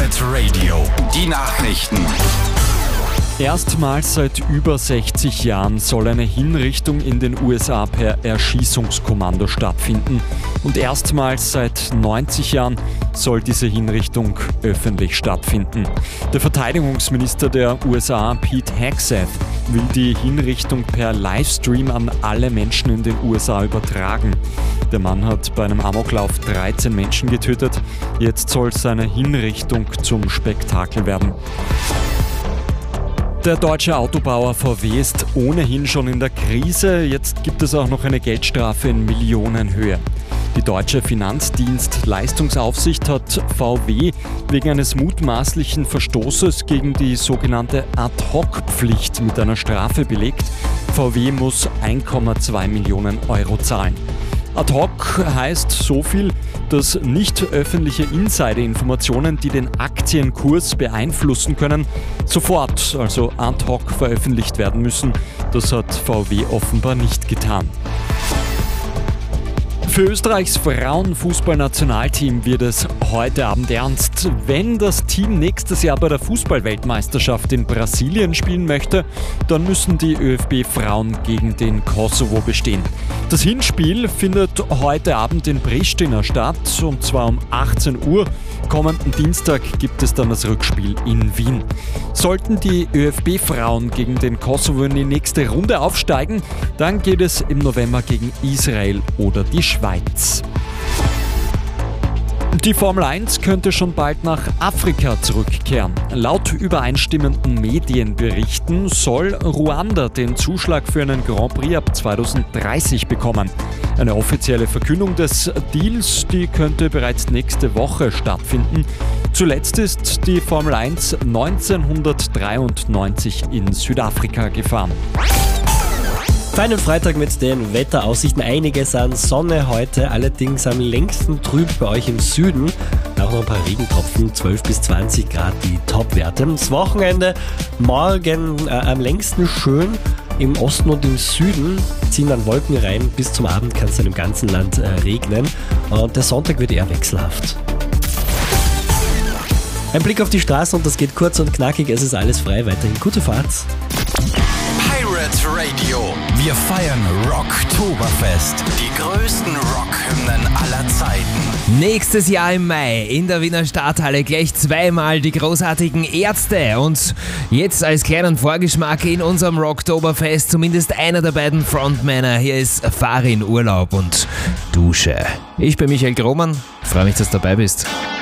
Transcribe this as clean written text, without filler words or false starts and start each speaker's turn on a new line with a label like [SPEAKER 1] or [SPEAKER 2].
[SPEAKER 1] Pirate Radio, die Nachrichten.
[SPEAKER 2] Erstmals seit über 60 Jahren soll eine Hinrichtung in den USA per Erschießungskommando stattfinden. Und erstmals seit 90 Jahren soll diese Hinrichtung öffentlich stattfinden. Der Verteidigungsminister der USA, Pete Hegseth, will die Hinrichtung per Livestream an alle Menschen in den USA übertragen. Der Mann hat bei einem Amoklauf 13 Menschen getötet. Jetzt soll seine Hinrichtung zum Spektakel werden. Der deutsche Autobauer VW ist ohnehin schon in der Krise. Jetzt gibt es auch noch eine Geldstrafe in Millionenhöhe. Die deutsche Finanzdienstleistungsaufsicht hat VW wegen eines mutmaßlichen Verstoßes gegen die sogenannte Ad-Hoc-Pflicht mit einer Strafe belegt. VW muss 1,2 Millionen Euro zahlen. Ad hoc heißt so viel, dass nicht öffentliche Insider-Informationen, die den Aktienkurs beeinflussen können, sofort, also ad hoc veröffentlicht werden müssen. Das hat VW offenbar nicht getan. Für Österreichs Frauenfußballnationalteam wird es heute Abend ernst. Wenn das Team nächstes Jahr bei der Fußballweltmeisterschaft in Brasilien spielen möchte, dann müssen die ÖFB-Frauen gegen den Kosovo bestehen. Das Hinspiel findet heute Abend in Pristina statt, und zwar um 18 Uhr. Kommenden Dienstag gibt es dann das Rückspiel in Wien. Sollten die ÖFB-Frauen gegen den Kosovo in die nächste Runde aufsteigen, dann geht es im November gegen Israel oder die Schweiz. Die Formel 1 könnte schon bald nach Afrika zurückkehren. Laut übereinstimmenden Medienberichten soll Ruanda den Zuschlag für einen Grand Prix ab 2030 bekommen. Eine offizielle Verkündung des Deals, die könnte bereits nächste Woche stattfinden. Zuletzt ist die Formel 1 1993 in Südafrika gefahren.
[SPEAKER 3] Feinen Freitag mit den Wetteraussichten. Einiges an Sonne heute, allerdings am längsten trüb bei euch im Süden. Auch noch ein paar Regentropfen, 12 bis 20 Grad die Topwerte. Das Wochenende morgen am längsten schön. Im Osten und im Süden ziehen dann Wolken rein. Bis zum Abend kann es dann im ganzen Land regnen. Und der Sonntag wird eher wechselhaft. Ein Blick auf die Straße und das geht kurz und knackig. Es ist alles frei. Weiterhin gute Fahrt.
[SPEAKER 1] Pirate Radio. Wir feiern Rocktoberfest. Die größten Rockhymnen aller Zeiten.
[SPEAKER 4] Nächstes Jahr im Mai in der Wiener Stadthalle gleich zweimal die großartigen Ärzte. Und jetzt als kleinen Vorgeschmack in unserem Rocktoberfest zumindest einer der beiden Frontmänner. Hier ist Farin Urlaub und Dusche. Ich bin Michael Grohmann. Freue mich, dass du dabei bist.